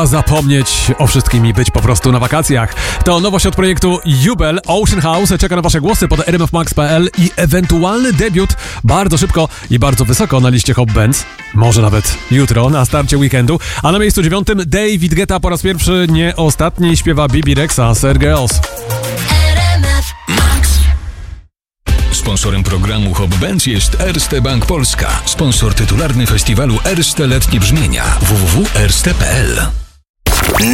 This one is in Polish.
Zapomnieć o wszystkim i być po prostu na wakacjach. To nowość od projektu Jubel. Ocean House czeka na wasze głosy pod rmfmax.pl i ewentualny debiut bardzo szybko i bardzo wysoko na liście Hot Bands. Może nawet jutro na starcie weekendu. A na miejscu 9 David Guetta po raz pierwszy, nie ostatni, śpiewa Bibi Rexha, Sad Girls. Sponsorem programu Hot Bands jest Erste Bank Polska. Sponsor tytularny festiwalu Erste Letnie Brzmienia. www.erste.pl